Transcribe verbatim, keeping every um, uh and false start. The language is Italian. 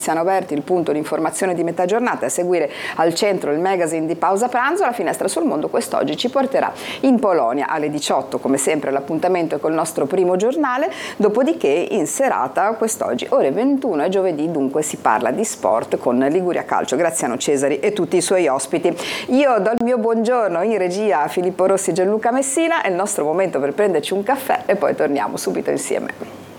Siamo aperti il punto di informazione di metà giornata, a seguire al centro il magazine di pausa pranzo. La finestra sul mondo quest'oggi ci porterà in Polonia alle diciotto, come sempre l'appuntamento è col nostro primo giornale, dopodiché in serata quest'oggi ore ventuno e giovedì dunque si parla di sport con Liguria Calcio, Graziano Cesari e tutti i suoi ospiti. Io do il mio buongiorno in regia a Filippo Rossi e Gianluca Messina, è il nostro momento per prenderci un caffè e poi torniamo subito insieme.